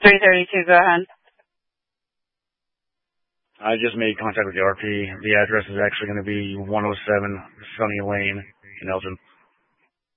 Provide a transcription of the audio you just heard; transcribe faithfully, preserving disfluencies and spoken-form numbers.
three thirty-two, go ahead. I just made contact with the R P. The address is actually going to be one oh seven Sunny Lane in Elgin.